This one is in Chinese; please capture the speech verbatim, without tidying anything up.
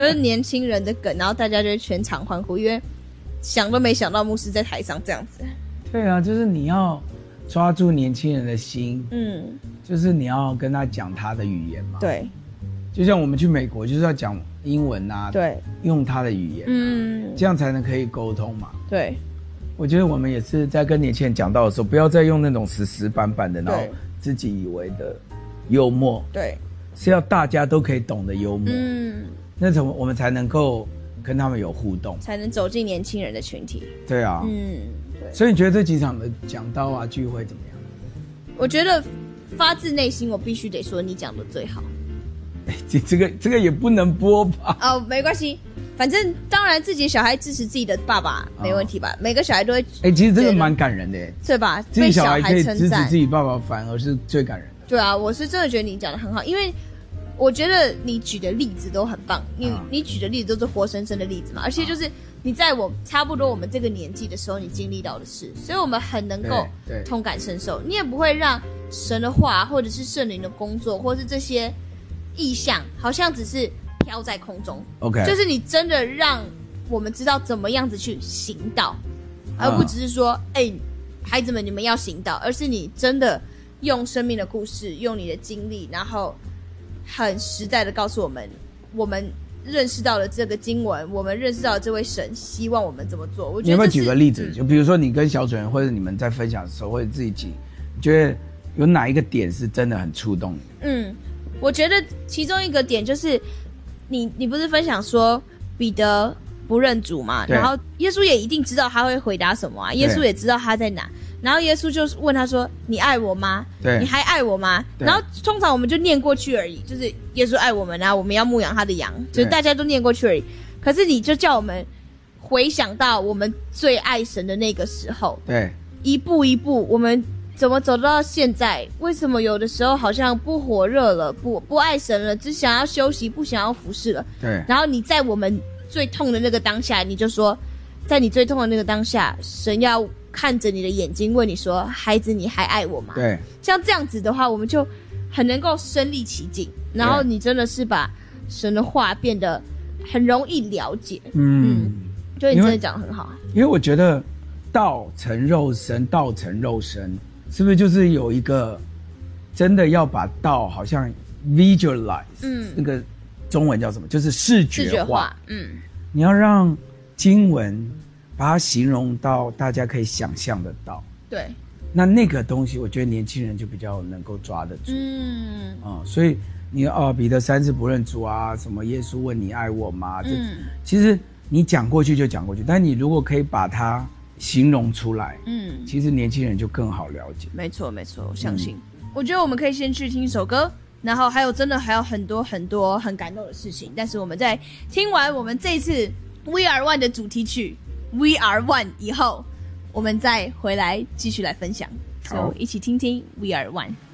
就是年轻人的梗，然后大家就会全场欢呼，因为想都没想到牧师在台上这样子。 对啊，就是你要抓住年轻人的心， 嗯， 就是你要跟他讲他的语言嘛。 对， 就像我们去美国，就是要讲英文啊， 对， 用他的语言、啊，嗯，这样才能可以沟通嘛。 对， 我觉得我们也是在跟年轻人讲到的时候，不要再用那种死死板板的，然后自己以为的幽默， 对， 是要大家都可以懂的幽默，嗯，那种我们才能够跟他们有互动， 才能走进年轻人的群体。对啊，嗯，对。所以你觉得这几场的讲道啊聚会怎么样？ 我觉得发自内心，我必须得说你讲的最好。 哎，这这个这个也不能播吧？ 哦，没关系，反正当然自己的小孩支持自己的爸爸没问题吧？哦、每个小孩都会。 哎，其实这个蛮感人的， 对吧？ 自己小孩可以支持自己爸爸，反而是最感人的。 对啊，我是真的觉得你讲的很好，因为我觉得你举的例子都很棒，你、啊、你举的例子都是活生生的例子嘛，而且就是你在我差不多我们这个年纪的时候，你经历到的事，所以我们很能够同感深受。你也不会让神的话，或者是圣灵的工作，或是这些意象，好像只是飘在空中。 OK， 就是你真的让我们知道怎么样子去行道，而不只是说，哎、欸，孩子们你们要行道，而是你真的用生命的故事，用你的经历，然后很实在的告诉我们，我们认识到了这个经文，我们认识到了这位神希望我们怎么做。我觉得你有没有举个例子、嗯、就比如说你跟小主人或者你们在分享的时候，或者自己你觉得有哪一个点是真的很触动你？ 嗯，我觉得其中一个点就是你你不是分享说彼得不认主嘛，然后耶稣也一定知道他会回答什么啊，耶稣也知道他在哪，然后耶稣就问他说，你爱我吗？对，你还爱我吗？然后通常我们就念过去而已，就是耶稣爱我们啊，我们要牧养他的羊，就是大家都念过去而已。可是你就叫我们回想到我们最爱神的那个时候，对，一步一步我们怎么走到现在？为什么有的时候好像不火热了，不不爱神了，只想要休息，不想要服侍了？对。然后你在我们最痛的那个当下，你就说，在你最痛的那个当下，神要看着你的眼睛问你说，孩子你还爱我吗？对，像这样子的话，我们就很能够身历其境，然后你真的是把神的话变得很容易了解。嗯，嗯，就你真的讲得很好。 因为我觉得道成肉身，道成肉身，是不是就是有一个真的要把道好像 visualize， 嗯，那个中文叫什么？就是视觉化。视觉化，嗯，你要让经文把它形容到大家可以想象得到。对，那那个东西我觉得年轻人就比较能够抓得住。嗯，啊、嗯，所以你哦，彼得三次不认主啊，什么耶稣问你爱我吗？嗯，其实你讲过去就讲过去，但你如果可以把它形容出来，嗯，其实年轻人就更好了解。 没错没错，我相信、嗯、我觉得我们可以先去听一首歌，然后还有真的还有很多很多很感动的事情，但是我们在听完我们这一次 We Are One 的主题曲 We Are One 以后，我们再回来继续来分享，所以一起听听 We Are One。